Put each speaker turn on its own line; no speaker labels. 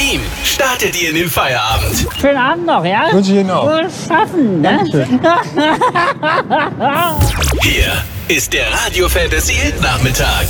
ihm startet ihr in den Feierabend.
Schönen Abend noch, ja?
Wünsche ich Ihnen auch.
Frohes Schaffen, ne?
Hier ist der Radio Fantasy Nachmittag.